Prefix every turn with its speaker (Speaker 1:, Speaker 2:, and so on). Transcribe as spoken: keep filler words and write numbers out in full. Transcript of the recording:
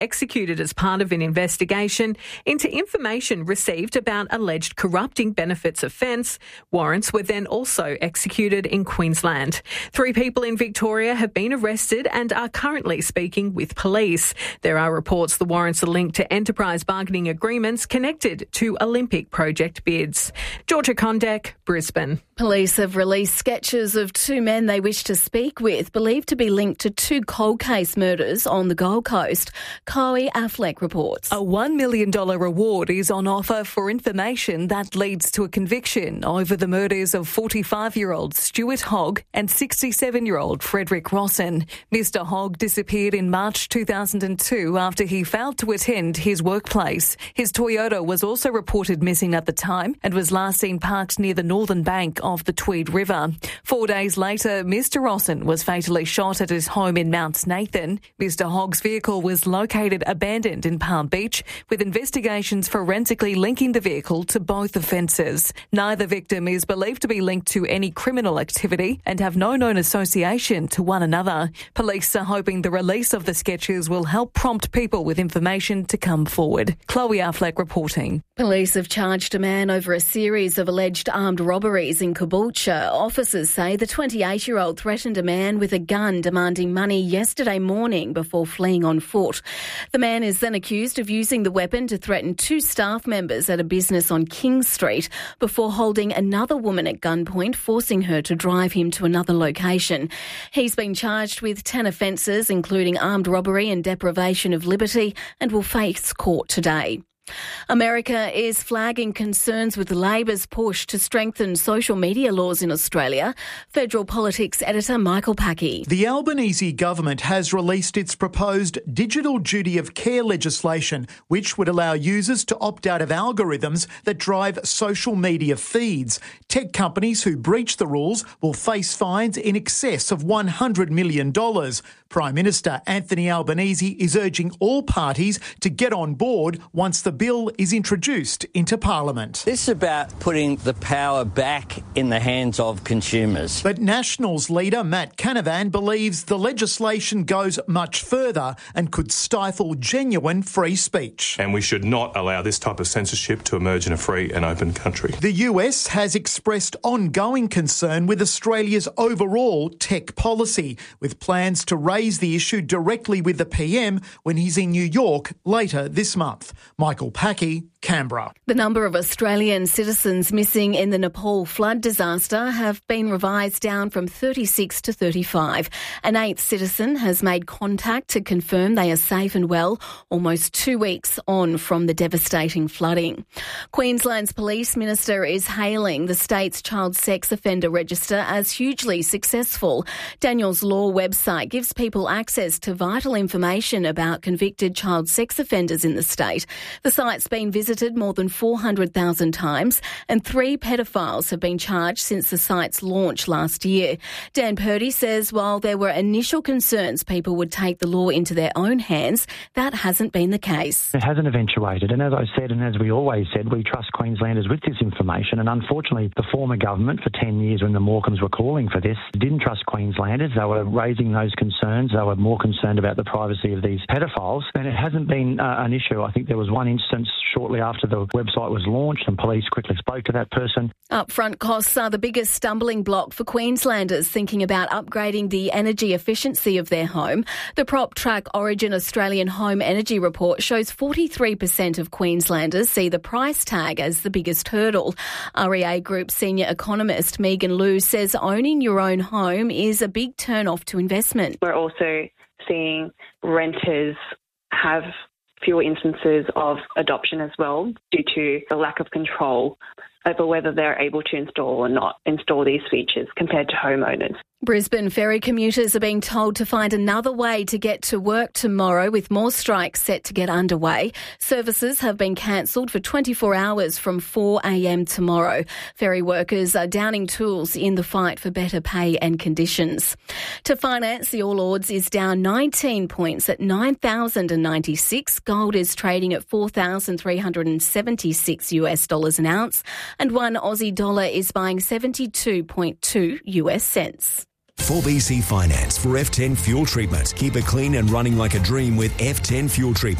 Speaker 1: executed as part of an investigation into information received about alleged corrupting benefits offence. Warrants were then also executed in Queensland. Three people in Victoria have been arrested and are currently speaking with police. There are reports the warrants are linked to enterprise bargaining agreements connected to Olympic project bids. Georgia Condek, Brisbane.
Speaker 2: Police have released sketches of two men they wish to speak with, believed to be linked to two cold case murders on the Gold Coast. Chloe Affleck reports.
Speaker 3: A one million dollars reward is on offer for information that leads to a conviction over the murders of forty-five-year-old Stuart Hogg and sixty-seven-year-old Frederick Rosson. Mister Hogg disappeared in March two thousand two after he failed to attend his workplace. His Toyota was also reported missing at the time and was last seen parked near the northern bank of the Tweed River. Four days later, Mister Rosson was fatally shot at his home in Mount Nathan. Mister Hogg's vehicle was located abandoned in Palm Beach, with investigations forensically linking the vehicle to both offences. Neither victim is believed to be linked to any criminal activity and have no known association to one another. Police are hoping the release of the sketches will help prompt people with information to come forward. Chloe Affleck reporting.
Speaker 2: Police have charged a man over a series of alleged armed robberies in Caboolture. Officers say the twenty-eight-year-old threatened a man with a gun demanding money yesterday morning before fleeing on foot. The man is then accused of using the weapon to threaten two staff members at a business on King Street before holding another woman at gunpoint, forcing her to drive him to another location. He's been charged with ten offences, including armed robbery and deprivation of liberty, and will face court today. America is flagging concerns with Labor's push to strengthen social media laws in Australia. Federal Politics editor Michael Packey.
Speaker 4: The Albanese government has released its proposed digital duty of care legislation, which would allow users to opt out of algorithms that drive social media feeds. Tech companies who breach the rules will face fines in excess of one hundred million dollars. Prime Minister Anthony Albanese is urging all parties to get on board once the bill is introduced into Parliament.
Speaker 5: This is about putting the power back in the hands of consumers.
Speaker 4: But Nationals leader Matt Canavan believes the legislation goes much further and could stifle genuine free speech.
Speaker 6: And we should not allow this type of censorship to emerge in a free and open country.
Speaker 4: The U S has expressed ongoing concern with Australia's overall tech policy, with plans to raise the issue directly with the P M when he's in New York later this month. Michael Packey, Canberra.
Speaker 2: The number of Australian citizens missing in the Nepal flood disaster have been revised down from thirty-six to thirty-five. An eighth citizen has made contact to confirm they are safe and well, almost two weeks on from the devastating flooding. Queensland's police minister is hailing the state's child sex offender register as hugely successful. Daniel's Law website gives people access to vital information about convicted child sex offenders in the state. The site's been visited more than four hundred thousand times, and three pedophiles have been charged since the site's launch last year. Dan Purdy says while there were initial concerns people would take the law into their own hands, that hasn't been the case.
Speaker 7: It hasn't eventuated, and as I said, and as we always said, we trust Queenslanders with this information, and unfortunately the former government for ten years when the Morecambes were calling for this didn't trust Queenslanders. They were raising those concerns. They were more concerned about the privacy of these pedophiles, and it hasn't been uh, an issue. I think there was one instance shortly after the website was launched and police quickly spoke to that person.
Speaker 2: Upfront costs are the biggest stumbling block for Queenslanders thinking about upgrading the energy efficiency of their home. The PropTrack Origin Australian Home Energy Report shows forty-three percent of Queenslanders see the price tag as the biggest hurdle. R E A Group senior economist Megan Liu says owning your own home is a big turn-off to investment.
Speaker 8: We're also seeing renters have fewer instances of adoption as well due to the lack of control over whether they're able to install or not install these features compared to homeowners.
Speaker 2: Brisbane ferry commuters are being told to find another way to get to work tomorrow, with more strikes set to get underway. Services have been cancelled for twenty-four hours from four a.m. tomorrow. Ferry workers are downing tools in the fight for better pay and conditions. To finance, the All Ords is down nineteen points at nine thousand ninety-six. Gold is trading at four thousand three hundred seventy-six US dollars an ounce, and one Aussie dollar is buying seventy-two point two US cents.
Speaker 9: four B C Finance for F ten fuel treatment. Keep it clean and running like a dream with F ten fuel treatment.